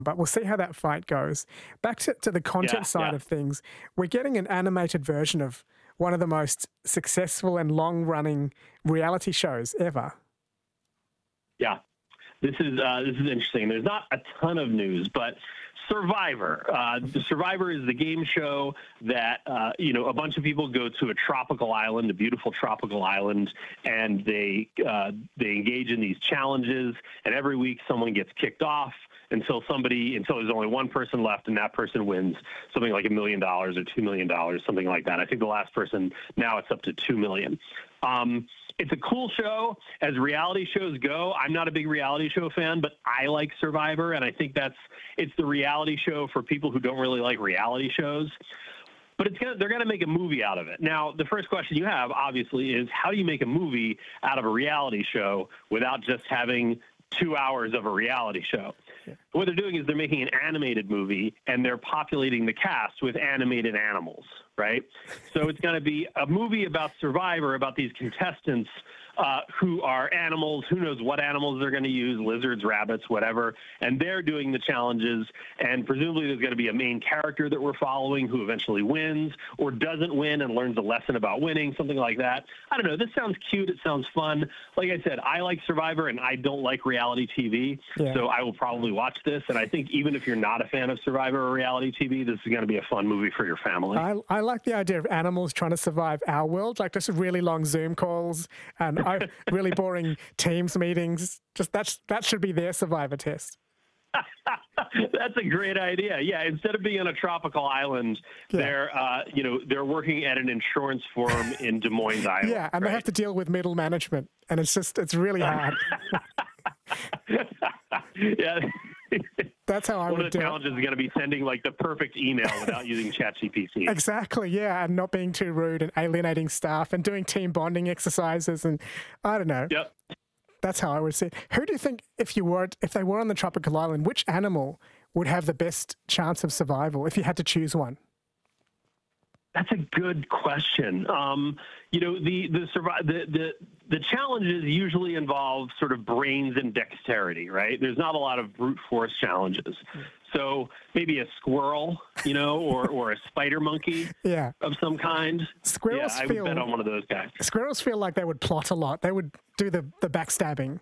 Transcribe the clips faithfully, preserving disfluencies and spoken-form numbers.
But we'll see how that fight goes. Back to, to the content Yeah, side yeah. of things, we're getting an animated version of one of the most successful and long-running reality shows ever. Yeah, this is uh, this is interesting. There's not a ton of news, but Survivor. Uh, the Survivor is the game show that uh, you know a bunch of people go to a tropical island, a beautiful tropical island, and they uh, they engage in these challenges. And every week, someone gets kicked off until somebody until there's only one person left, and that person wins something like a million dollars or two million dollars, something like that. I think the last person now it's up to two million. Um, It's a cool show as reality shows go. I'm not a big reality show fan, but I like Survivor, and I think that's it's the reality show for people who don't really like reality shows. But it's gonna, they're going to make a movie out of it. Now, the first question you have, obviously, is how do you make a movie out of a reality show without just having two hours of a reality show? Yeah. What they're doing is they're making an animated movie, and they're populating the cast with animated animals, right? So it's going to be a movie about Survivor, about these contestants uh, who are animals, who knows what animals they're going to use, lizards, rabbits, whatever, and they're doing the challenges, and presumably there's going to be a main character that we're following who eventually wins or doesn't win and learns a lesson about winning, something like that. I don't know. This sounds cute. It sounds fun. Like I said, I like Survivor, and I don't like reality T V, yeah. So I will probably watch this, and I think even if you're not a fan of Survivor or reality T V, this is going to be a fun movie for your family. I, I like the idea of animals trying to survive our world, like just really long Zoom calls and I, really boring Teams meetings. Just that's that should be their Survivor test. That's a great idea. Yeah, instead of being on a tropical island, yeah. they're uh, you know they're working at an insurance firm in Des Moines, Iowa. Yeah, and right? they have to deal with middle management, and it's just it's really hard. Yeah. That's how I One would of the do challenges it. is going to be sending like the perfect email without using ChatGPT. Exactly, yeah, and not being too rude and alienating staff and doing team bonding exercises and I don't know. Yep. That's how I would see it. Who do you think, if you were, if they were on the tropical island, which animal would have the best chance of survival if you had to choose one? That's a good question. Um, you know, the the, survi- the the the challenges usually involve sort of brains and dexterity, right? There's not a lot of brute force challenges. So maybe a squirrel, you know, or, or a spider monkey yeah. of some kind. Squirrels yeah, I feel, would bet on one of those guys. Squirrels feel like they would plot a lot. They would do the, the backstabbing.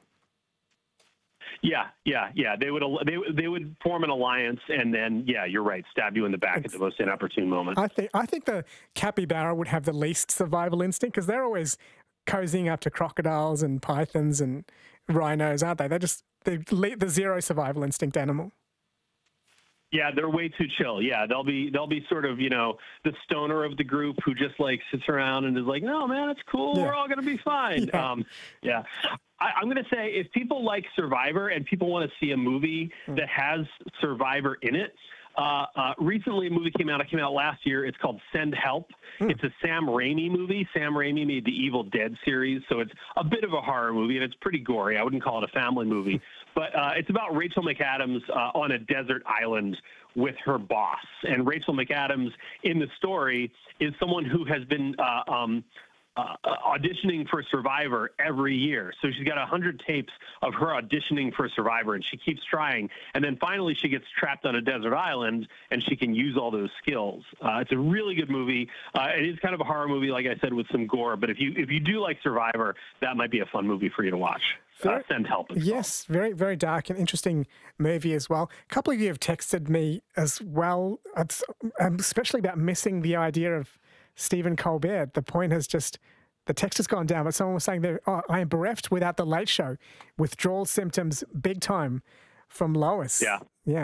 Yeah, yeah, yeah. They would they they would form an alliance, and then yeah, you're right. Stab you in the back it's, at the most inopportune moment. I think I think the capybara would have the least survival instinct because they're always cozying up to crocodiles and pythons and rhinos, aren't they? They're just they're the zero survival instinct animal. Yeah, they're way too chill. Yeah, they'll be they'll be sort of, you know, the stoner of the group who just like sits around and is like, no, man, it's cool. Yeah. We're all going to be fine. Yeah. Um, yeah. I, I'm going to say if people like Survivor and people want to see a movie mm. that has Survivor in it, uh, uh, recently a movie came out. It came out last year. It's called Send Help. Mm. It's a Sam Raimi movie. Sam Raimi made the Evil Dead series, so it's a bit of a horror movie, and it's pretty gory. I wouldn't call it a family movie. But uh, it's about Rachel McAdams uh, on a desert island with her boss. And Rachel McAdams in the story is someone who has been uh, um, uh, auditioning for Survivor every year. So she's got one hundred tapes of her auditioning for Survivor, and she keeps trying. And then finally she gets trapped on a desert island, and she can use all those skills. Uh, it's a really good movie. Uh, it is kind of a horror movie, like I said, with some gore. But if you if you do like Survivor, that might be a fun movie for you to watch. Very, uh, Send Help. Yes, called. very, very dark and interesting movie as well. A couple of you have texted me as well, it's, um, especially about missing the idea of Stephen Colbert. The point has just, the text has gone down, but someone was saying that oh, I am bereft without the Late Show. Withdrawal symptoms big time from Lois. Yeah. Yeah.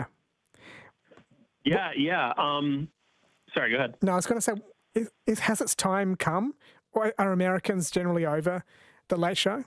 Yeah, yeah. Um, sorry, go ahead. No, I was going to say, is, is, has its time come? Or are Americans generally over the Late Show?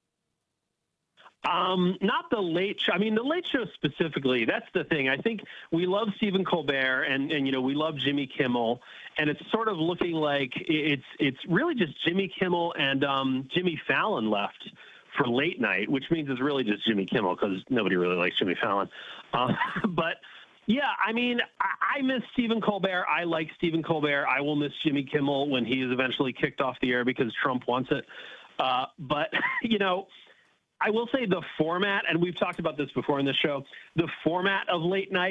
Um, not the Late Show. I mean, the Late Show specifically, that's the thing. I think we love Stephen Colbert and, and, you know, we love Jimmy Kimmel, and it's sort of looking like it's it's really just Jimmy Kimmel and um, Jimmy Fallon left for late night, which means it's really just Jimmy Kimmel because nobody really likes Jimmy Fallon. Uh, but, yeah, I mean, I, I miss Stephen Colbert. I like Stephen Colbert. I will miss Jimmy Kimmel when he is eventually kicked off the air because Trump wants it. Uh, but, you know, I will say the format, and we've talked about this before in the show, the format of late night